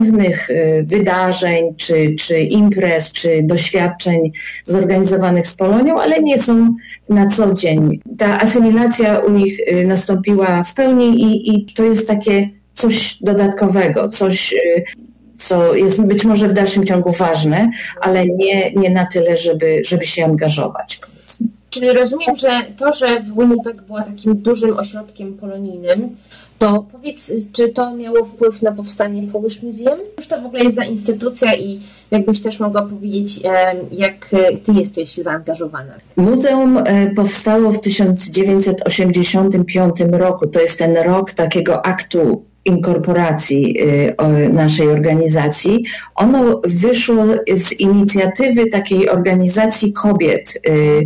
pewnych wydarzeń, czy imprez, czy doświadczeń zorganizowanych z Polonią, ale nie są na co dzień. Ta asymilacja u nich nastąpiła w pełni i to jest takie coś dodatkowego, coś, co jest być może w dalszym ciągu ważne, ale nie na tyle, żeby się angażować. Czyli rozumiem, że to, że w Winnipeg była takim dużym ośrodkiem polonijnym, to powiedz, czy to miało wpływ na powstanie Polish Museum? Cóż to w ogóle jest za instytucja i jakbyś też mogła powiedzieć, jak ty jesteś zaangażowana? Muzeum powstało w 1985 roku. To jest ten rok takiego aktu inkorporacji naszej organizacji. Ono wyszło z inicjatywy takiej organizacji kobiet,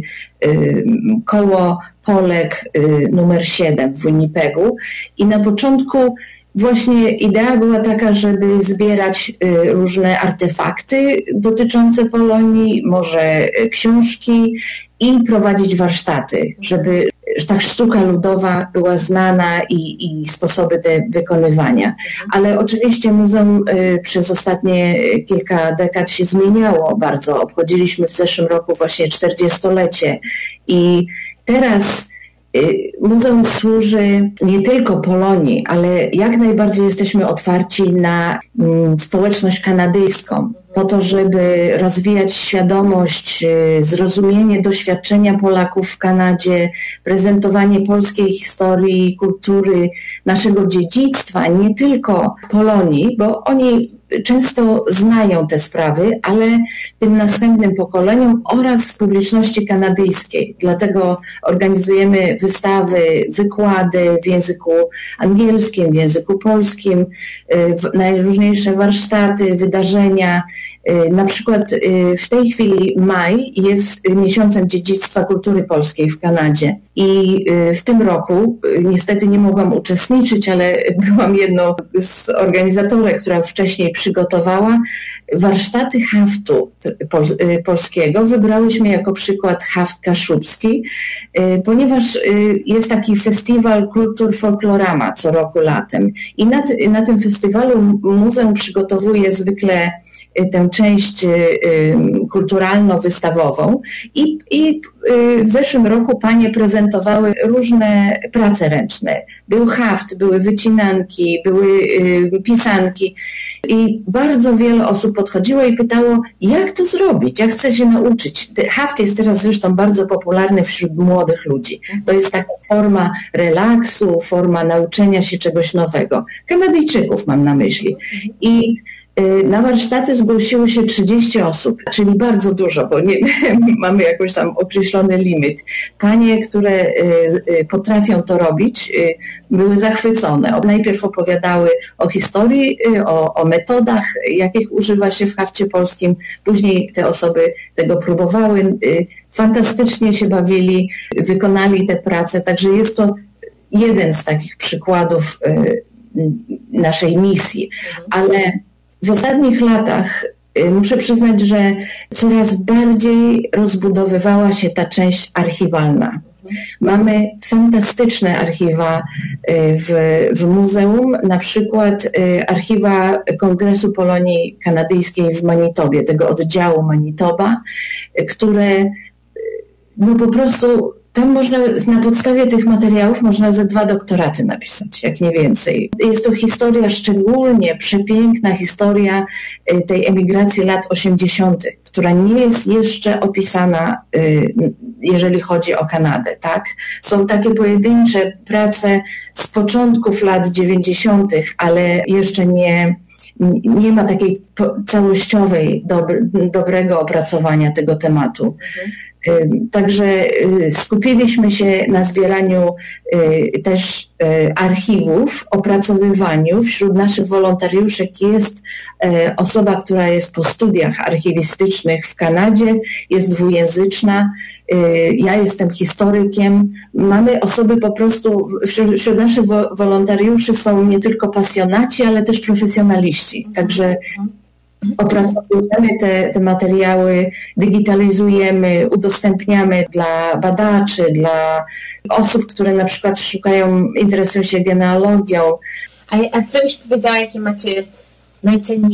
koło Polek numer 7 w Winnipegu i na początku właśnie idea była taka, żeby zbierać różne artefakty dotyczące Polonii, może książki i prowadzić warsztaty, żeby ta sztuka ludowa była znana i sposoby te wykonywania. Ale oczywiście muzeum przez ostatnie kilka dekad się zmieniało bardzo. Obchodziliśmy w zeszłym roku właśnie 40-lecie i teraz muzeum służy nie tylko Polonii, ale jak najbardziej jesteśmy otwarci na społeczność kanadyjską, po to, żeby rozwijać świadomość, zrozumienie doświadczenia Polaków w Kanadzie, prezentowanie polskiej historii, kultury, naszego dziedzictwa, nie tylko Polonii, bo oni często znają te sprawy, ale tym następnym pokoleniom oraz publiczności kanadyjskiej. Dlatego organizujemy wystawy, wykłady w języku angielskim, w języku polskim, najróżniejsze warsztaty, wydarzenia. Na przykład w tej chwili maj jest miesiącem dziedzictwa kultury polskiej w Kanadzie i w tym roku niestety nie mogłam uczestniczyć, ale byłam jedną z organizatorek, która wcześniej przygotowała warsztaty haftu polskiego. Wybrałyśmy jako przykład haft kaszubski, ponieważ jest taki festiwal Kultur Folklorama co roku latem i na tym festiwalu muzeum przygotowuje zwykle tę część kulturalno-wystawową i w zeszłym roku panie prezentowały różne prace ręczne. Był haft, były wycinanki, były pisanki i bardzo wiele osób podchodziło i pytało, jak to zrobić, ja chcę się nauczyć. Haft jest teraz zresztą bardzo popularny wśród młodych ludzi. To jest taka forma relaksu, forma nauczenia się czegoś nowego. Kanadyjczyków mam na myśli. I na warsztaty zgłosiło się 30 osób, czyli bardzo dużo, bo nie, mamy jakoś tam określony limit. Panie, które potrafią to robić, były zachwycone. Najpierw opowiadały o historii, o metodach, jakich używa się w hafcie polskim. Później te osoby tego próbowały. Fantastycznie się bawili, wykonali te prace. Także jest to jeden z takich przykładów naszej misji. Ale w ostatnich latach muszę przyznać, że coraz bardziej rozbudowywała się ta część archiwalna. Mamy fantastyczne archiwa w muzeum, na przykład archiwa Kongresu Polonii Kanadyjskiej w Manitobie, tego oddziału Manitoba, które po prostu tam można, na podstawie tych materiałów można ze 2 doktoraty napisać, jak nie więcej. Jest to historia, szczególnie przepiękna historia tej emigracji lat 80., która nie jest jeszcze opisana, jeżeli chodzi o Kanadę, tak? Są takie pojedyncze prace z początków lat 90., ale jeszcze nie ma takiej całościowej, dobrego opracowania tego tematu. Także skupiliśmy się na zbieraniu też archiwów, opracowywaniu. Wśród naszych wolontariuszek jest osoba, która jest po studiach archiwistycznych w Kanadzie, jest dwujęzyczna. Ja jestem historykiem. Mamy osoby po prostu, wśród naszych wolontariuszy są nie tylko pasjonaci, ale też profesjonaliści. Także opracowujemy te materiały, digitalizujemy, udostępniamy dla badaczy, dla osób, które na przykład interesują się genealogią. A co byś powiedziała, jakie macie najcenniejsze